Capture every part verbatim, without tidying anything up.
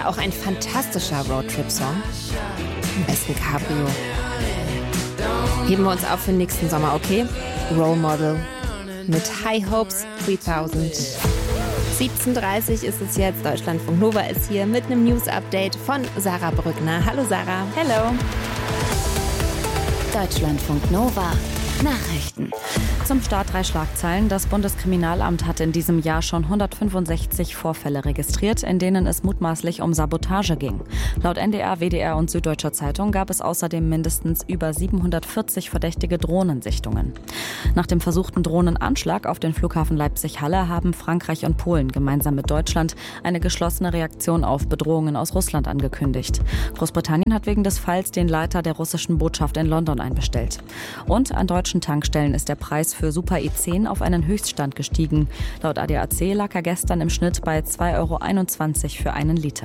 ja auch ein fantastischer Roadtrip-Song. Am besten Cabrio. Heben wir uns auf für den nächsten Sommer, okay? Role Model mit High Hopes dreitausend. siebzehn Uhr dreißig ist es jetzt. Deutschlandfunk Nova ist hier mit einem News-Update von Sarah Brückner. Hallo Sarah. Hello. Deutschlandfunk Nova. Nachrichten. Zum Start drei Schlagzeilen. Das Bundeskriminalamt hat in diesem Jahr schon hundertfünfundsechzig Vorfälle registriert, in denen es mutmaßlich um Sabotage ging. Laut N D R, W D R und Süddeutscher Zeitung gab es außerdem mindestens über siebenhundertvierzig verdächtige Drohnensichtungen. Nach dem versuchten Drohnenanschlag auf den Flughafen Leipzig-Halle haben Frankreich und Polen gemeinsam mit Deutschland eine geschlossene Reaktion auf Bedrohungen aus Russland angekündigt. Großbritannien hat wegen des Falls den Leiter der russischen Botschaft in London einbestellt. Und an deutschen Tankstellen ist der Preis für Super E zehn auf einen Höchststand gestiegen. Laut A D A C lag er gestern im Schnitt bei zwei Euro einundzwanzig für einen Liter.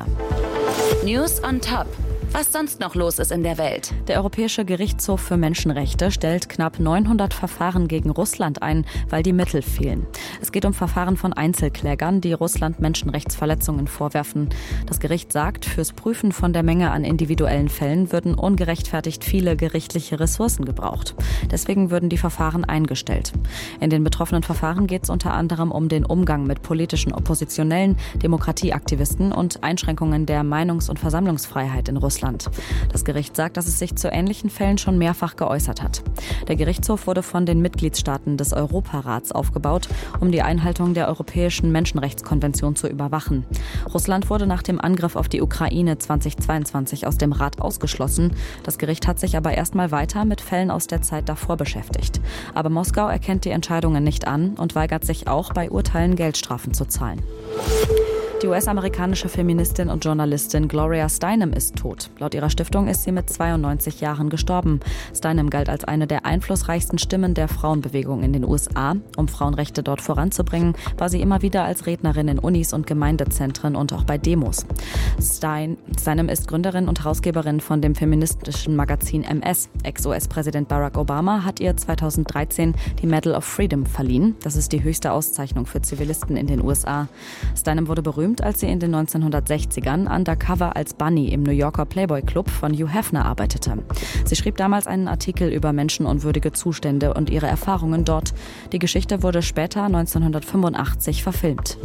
News on top. Was sonst noch los ist in der Welt. Der Europäische Gerichtshof für Menschenrechte stellt knapp neunhundert Verfahren gegen Russland ein, weil die Mittel fehlen. Es geht um Verfahren von Einzelklägern, die Russland Menschenrechtsverletzungen vorwerfen. Das Gericht sagt, fürs Prüfen von der Menge an individuellen Fällen würden ungerechtfertigt viele gerichtliche Ressourcen gebraucht. Deswegen würden die Verfahren eingestellt. In den betroffenen Verfahren geht es unter anderem um den Umgang mit politischen Oppositionellen, Demokratieaktivisten und Einschränkungen der Meinungs- und Versammlungsfreiheit in Russland. Das Gericht sagt, dass es sich zu ähnlichen Fällen schon mehrfach geäußert hat. Der Gerichtshof wurde von den Mitgliedstaaten des Europarats aufgebaut, um die Einhaltung der Europäischen Menschenrechtskonvention zu überwachen. Russland wurde nach dem Angriff auf die Ukraine zweitausendzweiundzwanzig aus dem Rat ausgeschlossen. Das Gericht hat sich aber erstmal weiter mit Fällen aus der Zeit davor beschäftigt. Aber Moskau erkennt die Entscheidungen nicht an und weigert sich auch, bei Urteilen Geldstrafen zu zahlen. Die U S-amerikanische Feministin und Journalistin Gloria Steinem ist tot. Laut ihrer Stiftung ist sie mit zweiundneunzig Jahren gestorben. Steinem galt als eine der einflussreichsten Stimmen der Frauenbewegung in den U S A. Um Frauenrechte dort voranzubringen, war sie immer wieder als Rednerin in Unis und Gemeindezentren und auch bei Demos. Stein, Steinem ist Gründerin und Herausgeberin von dem feministischen Magazin M S. Ex-U S-Präsident Barack Obama hat ihr zweitausenddreizehn die Medal of Freedom verliehen. Das ist die höchste Auszeichnung für Zivilisten in den U S A. Steinem wurde berühmt, als sie in den neunzehnhundertsechzigern undercover als Bunny im New Yorker Playboy Club von Hugh Hefner arbeitete. Sie schrieb damals einen Artikel über menschenunwürdige Zustände und ihre Erfahrungen dort. Die Geschichte wurde später neunzehnhundertfünfundachtzig verfilmt.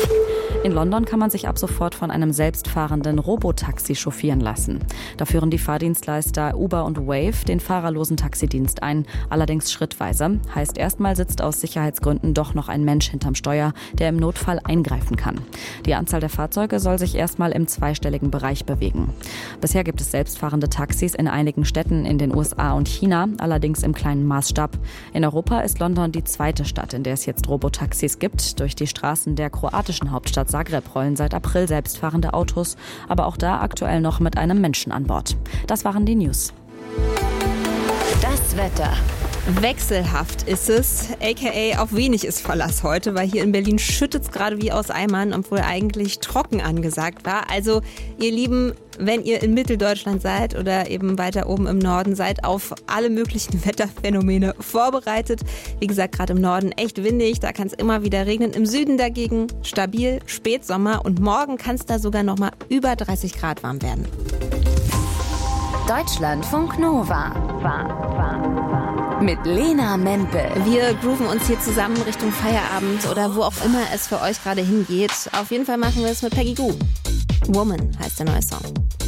In London kann man sich ab sofort von einem selbstfahrenden Robotaxi chauffieren lassen. Da führen die Fahrdienstleister Uber und Wave den fahrerlosen Taxidienst ein, allerdings schrittweise. Heißt, erstmal sitzt aus Sicherheitsgründen doch noch ein Mensch hinterm Steuer, der im Notfall eingreifen kann. Die Anzahl der Fahrzeuge soll sich erstmal im zweistelligen Bereich bewegen. Bisher gibt es selbstfahrende Taxis in einigen Städten in den U S A und China, allerdings im kleinen Maßstab. In Europa ist London die zweite Stadt, in der es jetzt Robotaxis gibt. Durch die Straßen der kroatischen Hauptstadt Zagreb rollen seit April selbstfahrende Autos, aber auch da aktuell noch mit einem Menschen an Bord. Das waren die News. Das Wetter. Wechselhaft ist es, aka auf wenig ist Verlass heute, weil hier in Berlin schüttet es gerade wie aus Eimern, obwohl eigentlich trocken angesagt war. Also ihr Lieben, wenn ihr in Mitteldeutschland seid oder eben weiter oben im Norden, seid auf alle möglichen Wetterphänomene vorbereitet. Wie gesagt, gerade im Norden echt windig, da kann es immer wieder regnen. Im Süden dagegen stabil, Spätsommer und morgen kann es da sogar noch mal über dreißig Grad warm werden. Deutschlandfunk Nova. Mit Lena Mempel. Wir grooven uns hier zusammen Richtung Feierabend oder wo auch immer es für euch gerade hingeht. Auf jeden Fall machen wir es mit Peggy Gou. Woman heißt der neue Song.